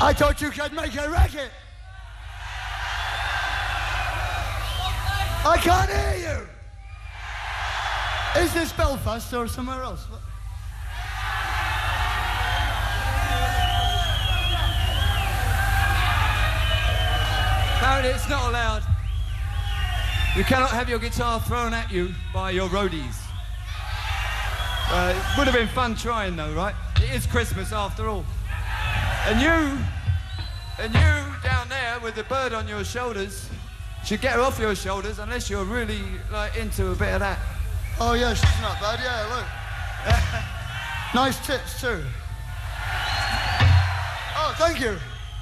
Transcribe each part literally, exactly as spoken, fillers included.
I thought you could make a racket. I can't hear you. Is this Belfast or somewhere else? Apparently it's not allowed. You cannot have your guitar thrown at you by your roadies. Uh, it would have been fun trying though, right? It is Christmas after all. And you, and you down there with the bird on your shoulders, should get her off your shoulders unless you're really like into a bit of that. Oh yeah, she's not bad, yeah, look. Nice tits too. Oh, thank you.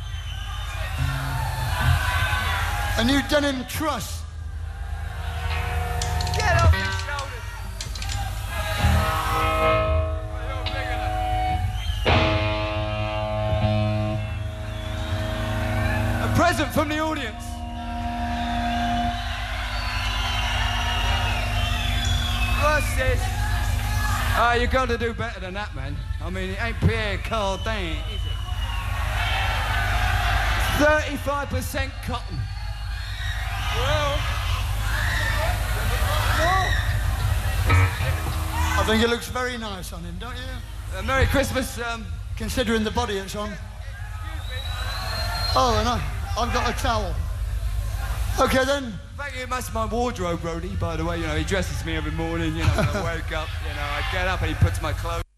A new denim truss. Get off his shoulders. Oh, you're big enough. A present from the audience. What's this? Oh, you got to do better than that, man. I mean, it ain't Pierre Cardin, is it? thirty-five percent cotton. Well, I think it looks very nice on him, don't you? uh, Merry Christmas. Um, Considering the body it's on. Oh, and I, I've got a towel. Okay then. Thank you, that's my wardrobe, Brody, by the way. You know, he dresses me every morning, you know, when I wake up, you know, I get up and he puts my clothes